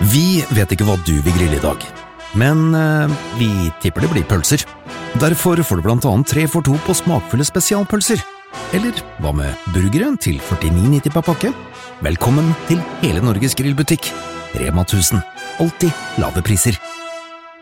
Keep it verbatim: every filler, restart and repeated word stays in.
Vi vet ikke hva du vil grille i dag, men eh, vi tipper det blir pølser. Derfor får du blant annet tre for to på smakfulle spesialpølser. Eller hva med burgere til førtini nitti per pakke? Velkommen til hele Norges grillbutikk. Rema tusen. Alltid lave priser.